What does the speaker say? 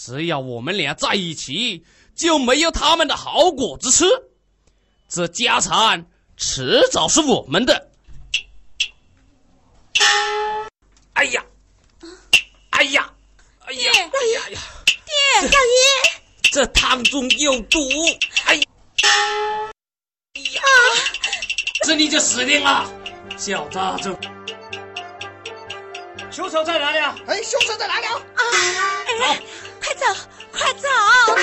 只要我们俩在一起，就没有他们的好果子吃。这家产迟早是我们的。哎呀，哎呀，哎呀，哎呀！ 爹，老爷， 这汤中有毒！哎呀，这你就死定了，小子！这凶手在哪里啊？ 哎，凶手在哪里啊？ 哎，快走，快走！